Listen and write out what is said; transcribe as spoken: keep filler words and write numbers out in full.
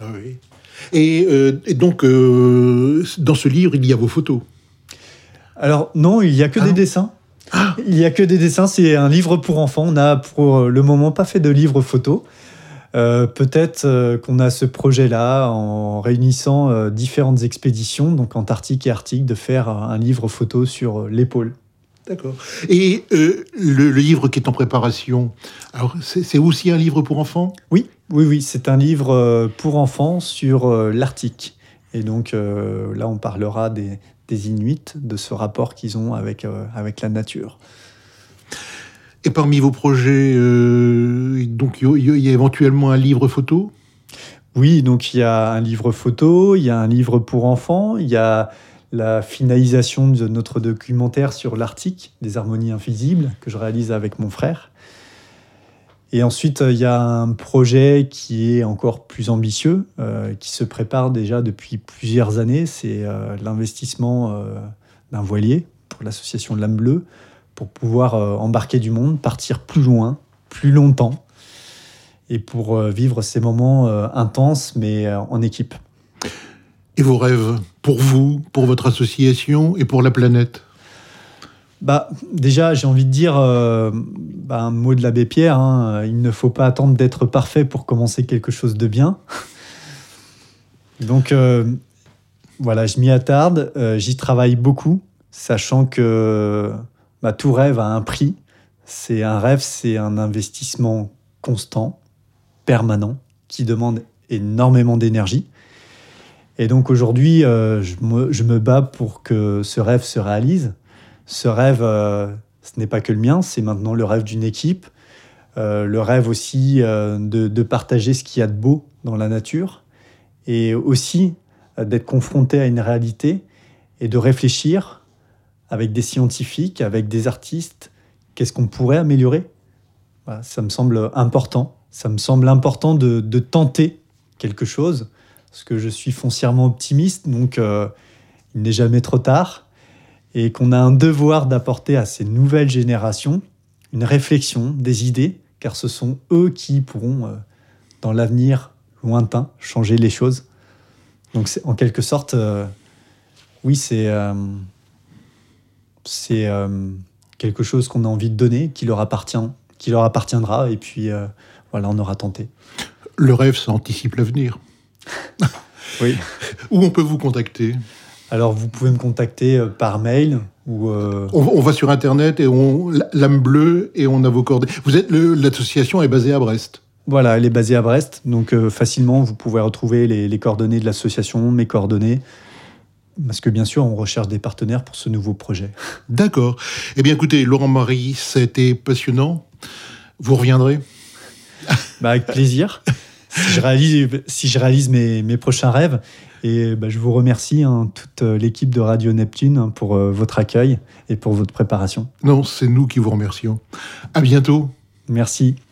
Ah oui. Et, euh, et donc, euh, dans ce livre, il y a vos photos? Alors non, il n'y a que ah des non. dessins. Ah. Il n'y a que des dessins, c'est un livre pour enfants. On n'a pour le moment pas fait de livre photo. Euh, peut-être euh, qu'on a ce projet-là en réunissant euh, différentes expéditions, donc Antarctique et Arctique, de faire un livre photo sur l'épaule. D'accord. Et euh, le, le livre qui est en préparation, alors c'est, c'est aussi un livre pour enfants? Oui, oui, oui, c'est un livre euh, pour enfants sur euh, l'Arctique. Et donc euh, là, on parlera des, des Inuits, de ce rapport qu'ils ont avec, euh, avec la nature. Et parmi vos projets, euh, donc il y, y a éventuellement un livre photo? Oui, donc il y a un livre photo, il y a un livre pour enfants, il y a la finalisation de notre documentaire sur l'Arctique, des harmonies invisibles, que je réalise avec mon frère. Et ensuite, il y a un projet qui est encore plus ambitieux, euh, qui se prépare déjà depuis plusieurs années. C'est euh, l'investissement euh, d'un voilier pour l'association de l'Âme Bleue, pour pouvoir euh, embarquer du monde, partir plus loin, plus longtemps, et pour euh, vivre ces moments euh, intenses, mais euh, en équipe. Et vos rêves, pour vous, pour votre association et pour la planète? Bah, déjà, j'ai envie de dire euh, bah, un mot de l'abbé Pierre, hein, il ne faut pas attendre d'être parfait pour commencer quelque chose de bien. Donc, euh, voilà, je m'y attarde, euh, j'y travaille beaucoup, sachant que bah, tout rêve a un prix. C'est un rêve, c'est un investissement constant, permanent, qui demande énormément d'énergie. Et donc aujourd'hui, euh, je, me, je me bats pour que ce rêve se réalise. Ce rêve, euh, ce n'est pas que le mien, c'est maintenant le rêve d'une équipe. Euh, le rêve aussi euh, de, de partager ce qu'il y a de beau dans la nature. Et aussi euh, d'être confronté à une réalité et de réfléchir avec des scientifiques, avec des artistes, qu'est-ce qu'on pourrait améliorer. Voilà, ça me semble important. Ça me semble important de, de tenter quelque chose, parce que je suis foncièrement optimiste, donc euh, il n'est jamais trop tard, et qu'on a un devoir d'apporter à ces nouvelles générations une réflexion, des idées, car ce sont eux qui pourront, euh, dans l'avenir lointain, changer les choses. Donc c'est, en quelque sorte, euh, oui, c'est, euh, c'est euh, quelque chose qu'on a envie de donner, qui leur appartient, qui leur appartiendra, et puis euh, voilà, on aura tenté. Le rêve, ça anticipe l'avenir. Oui. Où on peut vous contacter? Alors, vous pouvez me contacter euh, par mail ou... Euh... On, on va sur Internet et on l'Âme Bleue et on a vos coordonnées. Vous êtes le, l'association est basée à Brest. Voilà, elle est basée à Brest, donc euh, facilement vous pouvez retrouver les, les coordonnées de l'association, mes coordonnées, parce que bien sûr on recherche des partenaires pour ce nouveau projet. D'accord. Eh bien écoutez, Laurent Marie, ça a été passionnant. Vous reviendrez? Bah, avec plaisir. Si je réalise, si je réalise mes, mes prochains rêves. Et bah, je vous remercie, hein, toute l'équipe de Radio Neptune, hein, pour euh, votre accueil et pour votre préparation. Non, c'est nous qui vous remercions. À bientôt. Merci.